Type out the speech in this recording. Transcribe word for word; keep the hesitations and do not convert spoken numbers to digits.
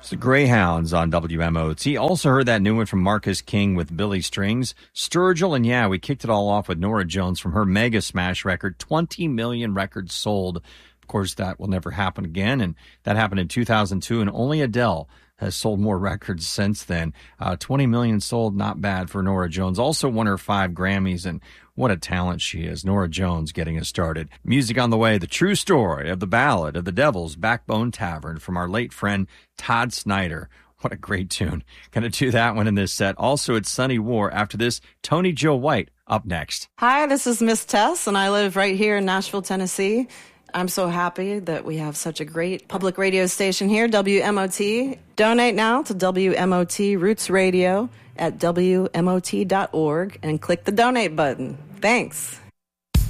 It's the Greyhounds on W M O T. Also heard that new one from Marcus King with Billy Strings. Sturgill, and yeah, we kicked it all off with Norah Jones from her mega smash record, twenty million records sold. Of course, that will never happen again, and that happened in two thousand two, and only Adele has sold more records since then. Uh, twenty million sold, not bad for Norah Jones. Also won her five Grammys, and what a talent she is. Norah Jones getting us started. Music on the way, the true story of the Ballad of the Devil's Backbone Tavern from our late friend Todd Snyder. What a great tune. Gonna do that one in this set. Also, it's Sunny War. After this, Tony Joe White up next. Hi, this is Miss Tess, and I live right here in Nashville, Tennessee. I'm so happy that we have such a great public radio station here, W M O T. Donate now to W M O T Roots Radio at W M O T dot org and click the donate button. Thanks.